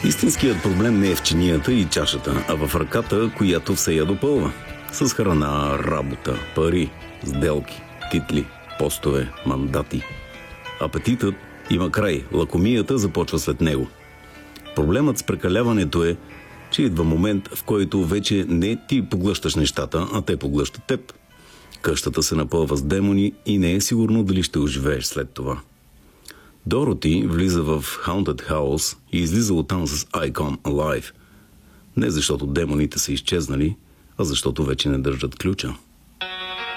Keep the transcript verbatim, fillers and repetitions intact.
Истинският проблем не е в чинията и чашата, а в ръката, която все я допълва. С храна, работа, пари, сделки, титли, постове, мандати. Апетитът има край, лакомията започва след него. Проблемът с прекаляването е, че идва момент, в който вече не ти поглъщаш нещата, а те поглъщат теб. Къщата се напълва с демони и не е сигурно дали ще оживееш след това. Дороти влиза в Haunted House и излиза оттам с I Come Alive. Не защото демоните са изчезнали, а защото вече не държат ключа.